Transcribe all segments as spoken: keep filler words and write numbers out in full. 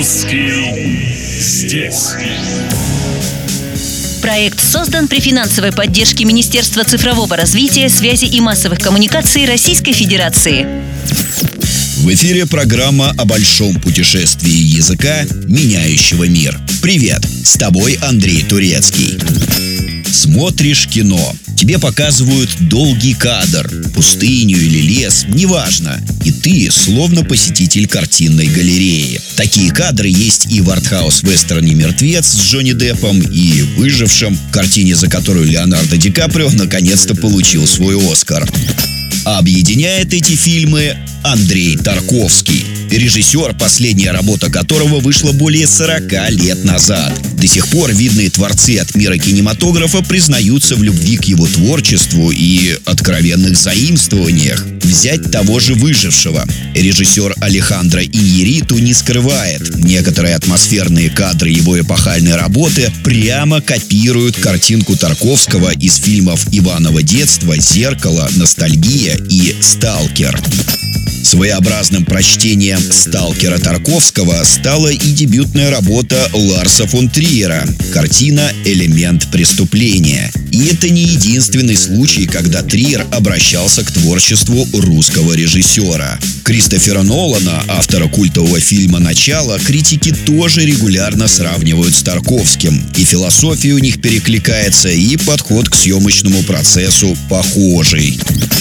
Русский здесь. Проект создан при финансовой поддержке Министерства цифрового развития, связи и массовых коммуникаций Российской Федерации. В эфире программа о большом путешествии языка, меняющего мир. Привет, с тобой Андрей Турецкий. Смотришь кино. Тебе показывают долгий кадр, пустыню или лес, неважно. И ты словно посетитель картинной галереи. Такие кадры есть и в артхаус-вестерне «Мертвец» с Джонни Деппом, и в «Выжившем», картине, за которую Леонардо Ди Каприо наконец-то получил свой «Оскар». Объединяет эти фильмы Андрей Тарковский, режиссер, последняя работа которого вышла более сорока лет назад. До сих пор видные творцы от мира кинематографа признаются в любви к его творчеству и откровенных заимствованиях. Взять того же «Выжившего». Режиссер Алехандро Иньярриту не скрывает. Некоторые атмосферные кадры его эпохальной работы прямо копируют картинку Тарковского из фильмов Иваново детство, «Зеркало», «Ностальгия» и «Сталкер». Своеобразным прочтением «Сталкера» Тарковского стала и дебютная работа Ларса фон Триера, картина «Элемент преступления». И это не единственный случай, когда Триер обращался к творчеству русского режиссера. Кристофера Нолана, автора культового фильма «Начало», критики тоже регулярно сравнивают с Тарковским. И философия у них перекликается, и подход к съемочному процессу похожий.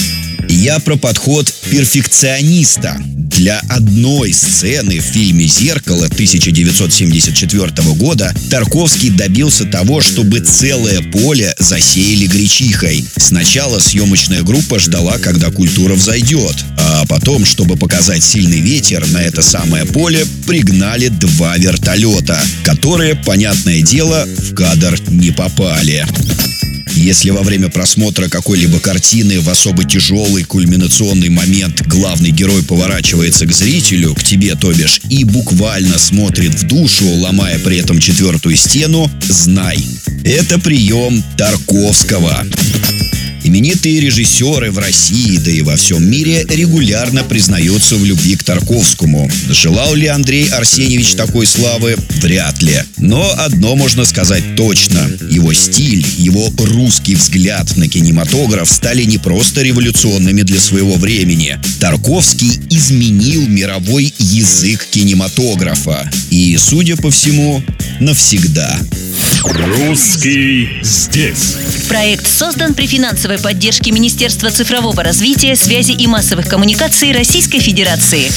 Я про подход перфекциониста. Для одной сцены в фильме «Зеркало» тысяча девятьсот семьдесят четвёртого года Тарковский добился того, чтобы целое поле засеяли гречихой. Сначала съемочная группа ждала, когда культура взойдет, а потом, чтобы показать сильный ветер, на это самое поле пригнали два вертолета, которые, понятное дело, в кадр не попали. Если во время просмотра какой-либо картины в особо тяжелый кульминационный момент главный герой поворачивается к зрителю, к тебе, то бишь, и буквально смотрит в душу, ломая при этом четвертую стену, знай, это прием Тарковского. Именитые режиссеры в России, да и во всем мире регулярно признаются в любви к Тарковскому. Желал ли Андрей Арсеньевич такой славы? Вряд ли. Но одно можно сказать точно. Его стиль, его русский взгляд на кинематограф стали не просто революционными для своего времени. Тарковский изменил мировой язык кинематографа. И, судя по всему, навсегда. Русский здесь. Проект создан при финансовой поддержке Министерства цифрового развития, связи и массовых коммуникаций Российской Федерации.